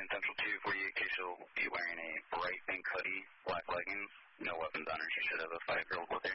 Central 248, she'll be wearing a bright pink hoodie, black leggings, no weapons on her. She should have a 5-year-old with